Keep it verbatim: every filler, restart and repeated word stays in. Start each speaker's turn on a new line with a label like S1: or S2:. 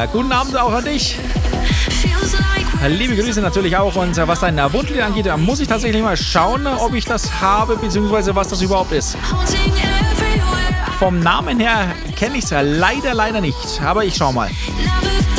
S1: guten Abend auch an dich. Liebe Grüße natürlich auch. Und was dein Wunschlied angeht, muss ich tatsächlich mal schauen, ob ich das habe, beziehungsweise was das überhaupt ist. Vom Namen her kenne ich es leider, leider nicht. Aber ich schau mal.